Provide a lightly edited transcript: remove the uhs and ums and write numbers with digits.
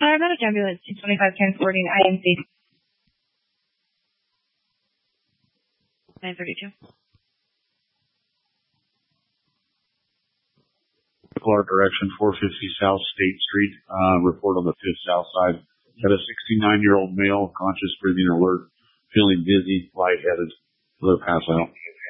Medic ambulance 225 transporting IMC 932. Clark, direction 450 South State Street. Report on the 5th South Side. Got a 69-year-old male, conscious, breathing alert, feeling dizzy, lightheaded. Let pass out.